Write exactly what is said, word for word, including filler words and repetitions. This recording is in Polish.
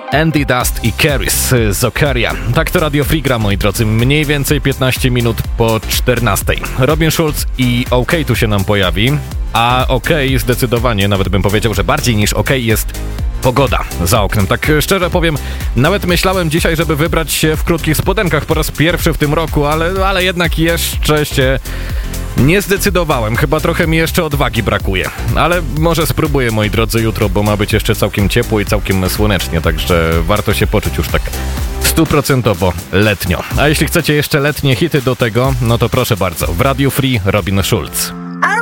Andy Dust i Keris z Okaria. Tak to Radio Free gra, moi drodzy, mniej więcej piętnaście minut po czternastej. Robin Schulz i OK tu się nam pojawi, a OK zdecydowanie, nawet bym powiedział, że bardziej niż OK jest pogoda za oknem. Tak szczerze powiem, nawet myślałem dzisiaj, żeby wybrać się w krótkich spodenkach po raz pierwszy w tym roku, ale, ale jednak jeszcze się nie zdecydowałem. Chyba trochę mi jeszcze odwagi brakuje. Ale może spróbuję, moi drodzy, jutro, bo ma być jeszcze całkiem ciepło i całkiem słonecznie, także warto się poczuć już tak stuprocentowo letnio. A jeśli chcecie jeszcze letnie hity do tego, no to proszę bardzo, w Radiu Free Robin Schulz.